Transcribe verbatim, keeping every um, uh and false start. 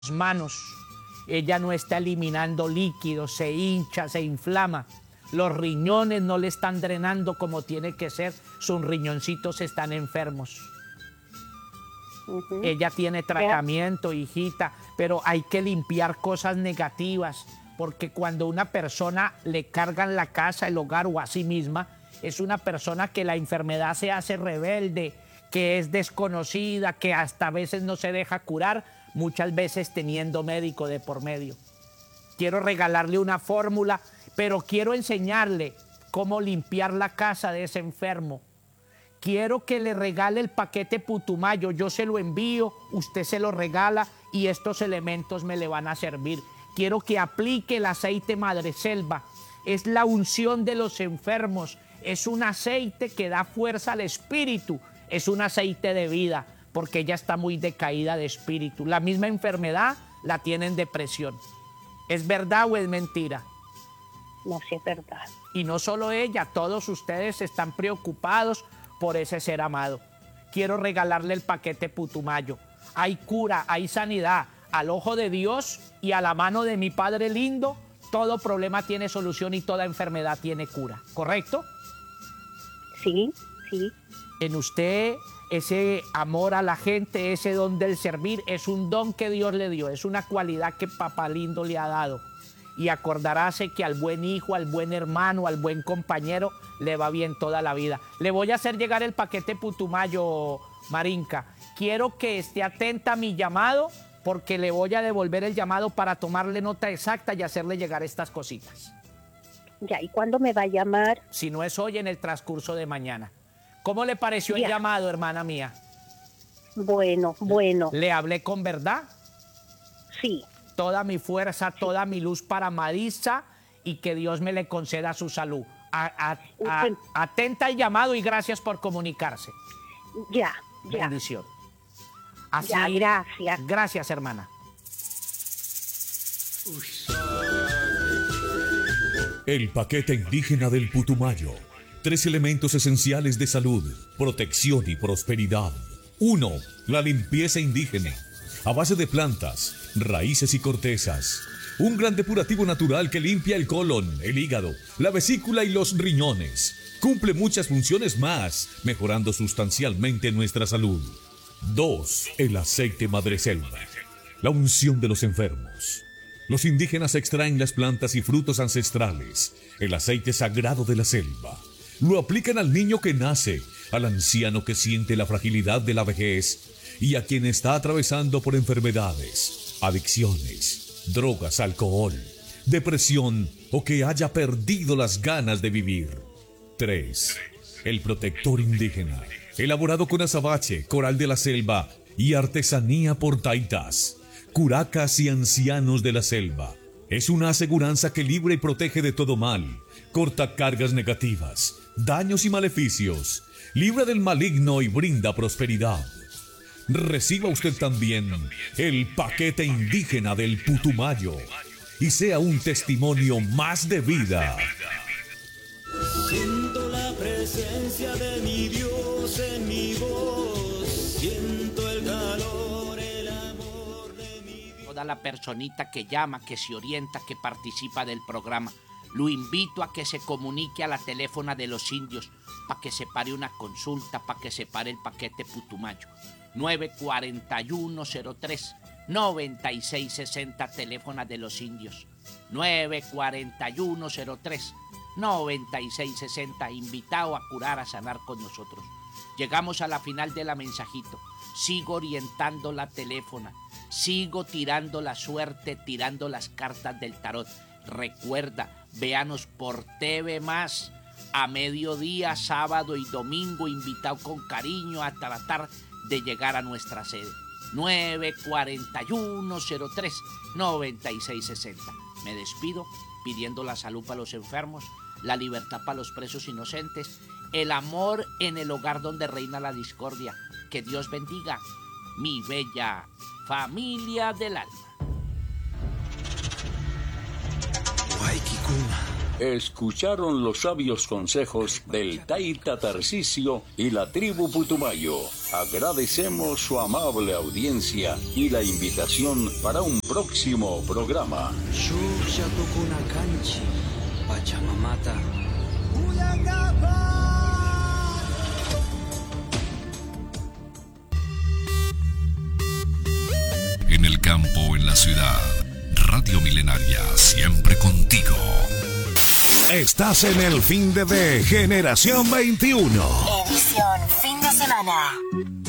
manos. Ella no está eliminando líquidos, se hincha, se inflama. Los riñones no le están drenando como tiene que ser. Sus riñoncitos están enfermos. Uh-huh. Ella tiene tratamiento, hijita, pero hay que limpiar cosas negativas, porque cuando una persona le cargan la casa, el hogar o a sí misma, es una persona que la enfermedad se hace rebelde, que es desconocida, que hasta a veces no se deja curar, muchas veces teniendo médico de por medio. Quiero regalarle una fórmula, pero quiero enseñarle cómo limpiar la casa de ese enfermo. Quiero que le regale el paquete Putumayo, yo se lo envío, usted se lo regala y estos elementos me le van a servir. Quiero que aplique el aceite Madreselva, es la unción de los enfermos, es un aceite que da fuerza al espíritu, es un aceite de vida, porque ella está muy decaída de espíritu. La misma enfermedad la tiene en depresión. ¿Es verdad o es mentira? No, sí es verdad. Y no solo ella, todos ustedes están preocupados por ese ser amado. Quiero regalarle el paquete Putumayo. Hay cura, hay sanidad. Al ojo de Dios y a la mano de mi Padre lindo, todo problema tiene solución y toda enfermedad tiene cura. ¿Correcto? Sí, sí. En usted, ese amor a la gente, ese don del servir, es un don que Dios le dio, es una cualidad que papá lindo le ha dado. Y acordaráse que al buen hijo, al buen hermano, al buen compañero, le va bien toda la vida. Le voy a hacer llegar el paquete Putumayo, Marinka. Quiero que esté atenta a mi llamado, porque le voy a devolver el llamado para tomarle nota exacta y hacerle llegar estas cositas. Ya, ¿y cuándo me va a llamar? Si no es hoy, en el transcurso de mañana. ¿Cómo le pareció ya el llamado, hermana mía? Bueno, bueno. ¿Le hablé con verdad? Sí. Toda mi fuerza, toda mi luz para Marisa y que Dios me le conceda su salud. A, a, a, atenta al llamado y gracias por comunicarse. Ya, ya. Bendición. Así, ya, gracias. Gracias, hermana. El paquete indígena del Putumayo. Tres elementos esenciales de salud, protección y prosperidad. Uno, la limpieza indígena, a base de plantas, raíces y cortezas. Un gran depurativo natural que limpia el colon, el hígado, la vesícula y los riñones. Cumple muchas funciones más, mejorando sustancialmente nuestra salud. Dos, el aceite Madreselva, la unción de los enfermos. Los indígenas extraen las plantas y frutos ancestrales, el aceite sagrado de la selva. Lo aplican al niño que nace, al anciano que siente la fragilidad de la vejez y a quien está atravesando por enfermedades, adicciones, drogas, alcohol, depresión o que haya perdido las ganas de vivir. Tres. El protector indígena, elaborado con azabache, coral de la selva y artesanía por taitas, curacas y ancianos de la selva. Es una aseguranza que libra y protege de todo mal, corta cargas negativas, daños y maleficios, libra del maligno y brinda prosperidad. Reciba usted también el paquete indígena del Putumayo y sea un testimonio más de vida. Siento la presencia de mi Dios en mi voz, siento el calor, el amor de mi Dios. Toda la personita que llama, que se orienta, que participa del programa, lo invito a que se comunique a la teléfona de los indios para que se pare una consulta, para que se pare el paquete Putumayo. nueve cuatro uno cero tres noventa y seis sesenta, teléfono de los indios. nueve cuatro uno cero tres noventa y seis sesenta, invitado a curar, a sanar con nosotros. Llegamos a la final de la mensajito. Sigo orientando la teléfona, sigo tirando la suerte, tirando las cartas del tarot. Recuerda, véanos por T V Más, a mediodía, sábado y domingo, invitado con cariño a tratar de llegar a nuestra sede. nueve cuatro uno cero tres noventa y seis sesenta. Me despido pidiendo la salud para los enfermos, la libertad para los presos inocentes, el amor en el hogar donde reina la discordia. Que Dios bendiga mi bella familia del alma. Waikikuna Escucharon los sabios consejos del Taita Tarcisio y la tribu Putumayo. Agradecemos su amable audiencia y la invitación para un próximo programa. Pachamamata. En el campo o en la ciudad, Radio Milenaria, siempre contigo. Estás en el fin de, de Generación veintiuno. Edición fin de semana.